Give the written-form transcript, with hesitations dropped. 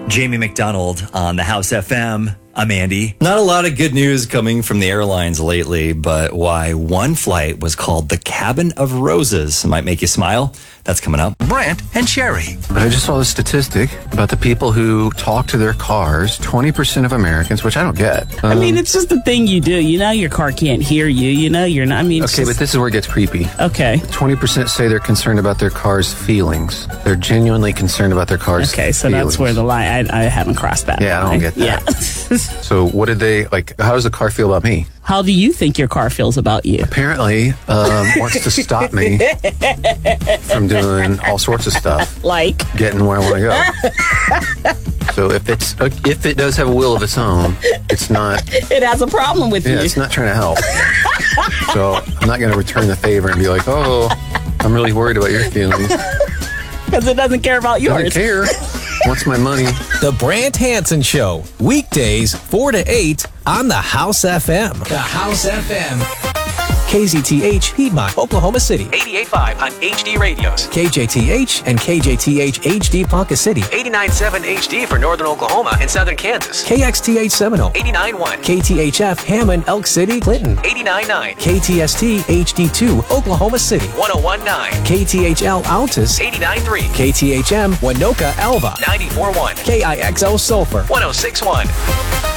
Jamie McDonald on the House FM. I'm Andy. Not a lot of good news coming from the airlines lately, but why one flight was called the Cabin of Roses might make you smile. That's coming up. Brant and Sherry. But I just saw this statistic about the people who talk to their cars. 20% of Americans, which I don't get. I mean, it's just the thing you do. You know your car can't hear you. You know you're not. I mean, okay, but this is where it gets creepy. Okay. 20% say they're concerned about their car's feelings. They're genuinely concerned about their car's Okay, so feelings. that's where the line. I haven't crossed that. Yeah, I don't get that. Yeah. So what did they, like, how does the car feel about me? How do you think your car feels about you? Apparently, wants to stop me from doing all sorts of stuff. Like? Getting where I want to go. So if it does have a will of its own, it's not. It has a problem with you. Yeah, it's not trying to help. So I'm not going to return the favor and be like, oh, I'm really worried about your feelings. Because it doesn't care about yours. Doesn't care. Wants my money. The Brant Hansen Show, weekdays 4 to 8 on the House FM. The House FM. KZTH, Piedmont, Oklahoma City. 88.5 on HD radios. KJTH and KJTH HD Ponca City. 89.7 HD for Northern Oklahoma and Southern Kansas. KXTH Seminole. 89.1. KTHF Hammond, Elk City, Clinton. 89.9. KTST HD2, Oklahoma City. 101.9. KTHL Altus. 89.3. KTHM Winoka Alva. 94.1. KIXL Sulphur. 106.1.